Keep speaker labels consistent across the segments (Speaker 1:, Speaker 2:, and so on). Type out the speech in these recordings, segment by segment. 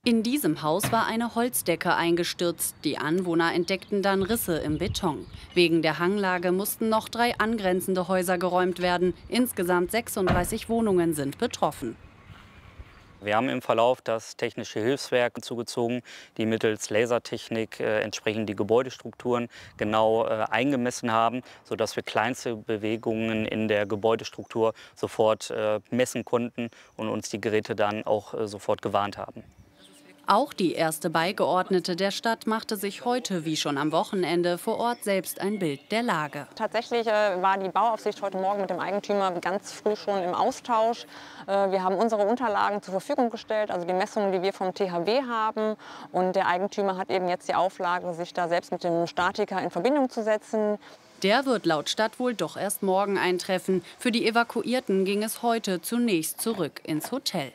Speaker 1: In diesem Haus war eine Holzdecke eingestürzt. Die Anwohner entdeckten dann Risse im Beton. Wegen der Hanglage mussten noch 3 angrenzende Häuser geräumt werden. Insgesamt 36 Wohnungen sind betroffen.
Speaker 2: Wir haben im Verlauf das technische Hilfswerk zugezogen, die mittels Lasertechnik entsprechend die Gebäudestrukturen genau eingemessen haben, sodass wir kleinste Bewegungen in der Gebäudestruktur sofort messen konnten und uns die Geräte dann auch sofort gewarnt haben.
Speaker 1: Auch die erste Beigeordnete der Stadt machte sich heute, wie schon am Wochenende, vor Ort selbst ein Bild der Lage.
Speaker 3: Tatsächlich war die Bauaufsicht heute Morgen mit dem Eigentümer ganz früh schon im Austausch. Wir haben unsere Unterlagen zur Verfügung gestellt, also die Messungen, die wir vom THW haben. Und der Eigentümer hat eben jetzt die Auflage, sich da selbst mit dem Statiker in Verbindung zu setzen.
Speaker 1: Der wird laut Stadt wohl doch erst morgen eintreffen. Für die Evakuierten ging es heute zunächst zurück ins Hotel.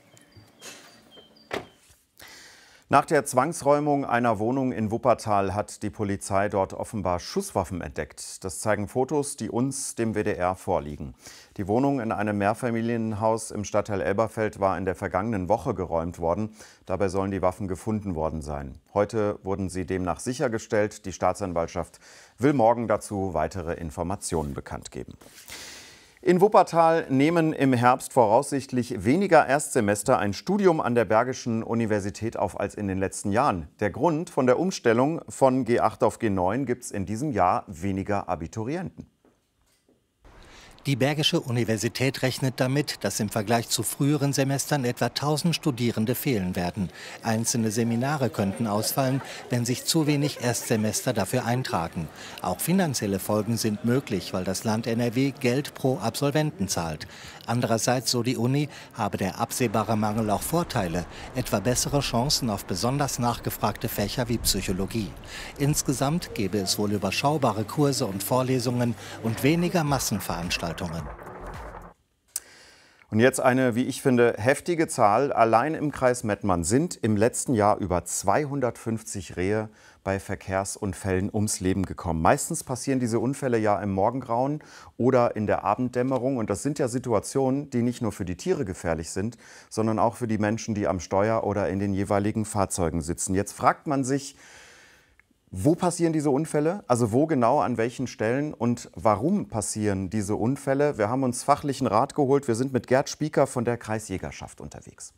Speaker 4: Nach der Zwangsräumung einer Wohnung in Wuppertal hat die Polizei dort offenbar Schusswaffen entdeckt. Das zeigen Fotos, die uns, dem WDR, vorliegen. Die Wohnung in einem Mehrfamilienhaus im Stadtteil Elberfeld war in der vergangenen Woche geräumt worden. Dabei sollen die Waffen gefunden worden sein. Heute wurden sie demnach sichergestellt. Die Staatsanwaltschaft will morgen dazu weitere Informationen bekannt geben. In Wuppertal nehmen im Herbst voraussichtlich weniger Erstsemester ein Studium an der Bergischen Universität auf als in den letzten Jahren. Der Grund: von der Umstellung von G8 auf G9 gibt es in diesem Jahr weniger Abiturienten.
Speaker 5: Die Bergische Universität rechnet damit, dass im Vergleich zu früheren Semestern etwa 1000 Studierende fehlen werden. Einzelne Seminare könnten ausfallen, wenn sich zu wenig Erstsemester dafür eintragen. Auch finanzielle Folgen sind möglich, weil das Land NRW Geld pro Absolventen zahlt. Andererseits, so die Uni, habe der absehbare Mangel auch Vorteile, etwa bessere Chancen auf besonders nachgefragte Fächer wie Psychologie. Insgesamt gäbe es wohl überschaubare Kurse und Vorlesungen und weniger Massenveranstaltungen.
Speaker 4: Und jetzt eine, wie ich finde, heftige Zahl. Allein im Kreis Mettmann sind im letzten Jahr über 250 Rehe bei Verkehrsunfällen ums Leben gekommen. Meistens passieren diese Unfälle ja im Morgengrauen oder in der Abenddämmerung. Und das sind ja Situationen, die nicht nur für die Tiere gefährlich sind, sondern auch für die Menschen, die am Steuer oder in den jeweiligen Fahrzeugen sitzen. Jetzt fragt man sich, wo passieren diese Unfälle? Also wo genau, an welchen Stellen und warum passieren diese Unfälle? Wir haben uns fachlichen Rat geholt. Wir sind mit Gerd Spieker von der Kreisjägerschaft unterwegs.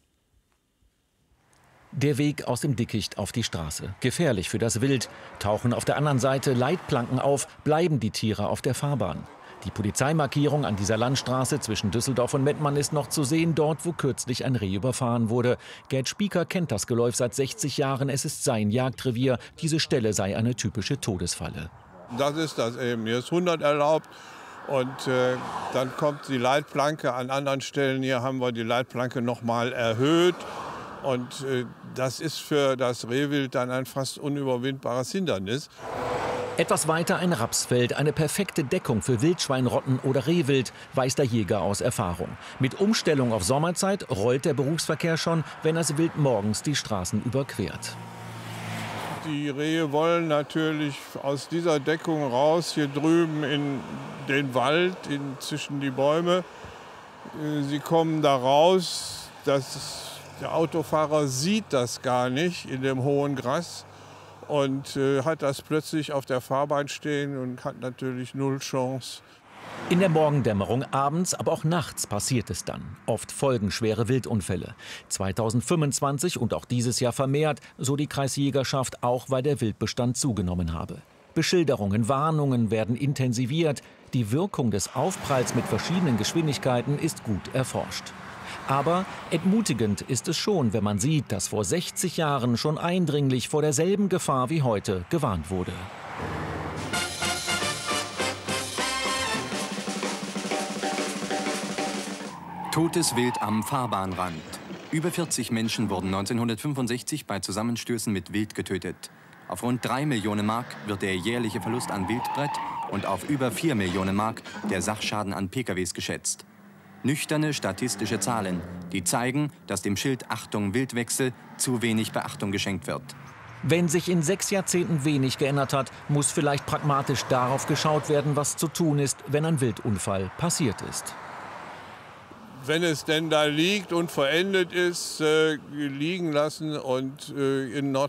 Speaker 6: Der Weg aus dem Dickicht auf die Straße. Gefährlich für das Wild. Tauchen auf der anderen Seite Leitplanken auf, bleiben die Tiere auf der Fahrbahn. Die Polizeimarkierung an dieser Landstraße zwischen Düsseldorf und Mettmann ist noch zu sehen, dort, wo kürzlich ein Reh überfahren wurde. Gerd Spieker kennt das Geläuf seit 60 Jahren. Es ist sein Jagdrevier. Diese Stelle sei eine typische Todesfalle.
Speaker 7: Das ist das eben. Hier ist 100 erlaubt. Und dann kommt die Leitplanke. An anderen Stellen hier haben wir die Leitplanke noch mal erhöht. Und das ist für das Rehwild dann ein fast unüberwindbares Hindernis.
Speaker 6: Etwas weiter ein Rapsfeld, eine perfekte Deckung für Wildschweinrotten oder Rehwild, weiß der Jäger aus Erfahrung. Mit Umstellung auf Sommerzeit rollt der Berufsverkehr schon, wenn das Wild morgens die Straßen überquert.
Speaker 7: Die Rehe wollen natürlich aus dieser Deckung raus, hier drüben in den Wald, zwischen die Bäume. Sie kommen da raus, der Autofahrer sieht das gar nicht in dem hohen Gras. Und hat das plötzlich auf der Fahrbahn stehen und hat natürlich null Chance.
Speaker 6: In der Morgendämmerung, abends, aber auch nachts passiert es dann. Oft folgen schwere Wildunfälle. 2025 und auch dieses Jahr vermehrt, so die Kreisjägerschaft, auch weil der Wildbestand zugenommen habe. Beschilderungen, Warnungen werden intensiviert. Die Wirkung des Aufpralls mit verschiedenen Geschwindigkeiten ist gut erforscht. Aber entmutigend ist es schon, wenn man sieht, dass vor 60 Jahren schon eindringlich vor derselben Gefahr wie heute gewarnt wurde.
Speaker 8: Totes Wild am Fahrbahnrand. Über 40 Menschen wurden 1965 bei Zusammenstößen mit Wild getötet. Auf rund 3 Millionen Mark wird der jährliche Verlust an Wildbret und auf über 4 Millionen Mark der Sachschaden an PKWs geschätzt. Nüchterne statistische Zahlen, die zeigen, dass dem Schild Achtung Wildwechsel zu wenig Beachtung geschenkt wird.
Speaker 6: Wenn sich in 6 Jahrzehnten wenig geändert hat, muss vielleicht pragmatisch darauf geschaut werden, was zu tun ist, wenn ein Wildunfall passiert ist.
Speaker 7: wenn es denn da liegt und verendet ist, liegen lassen und in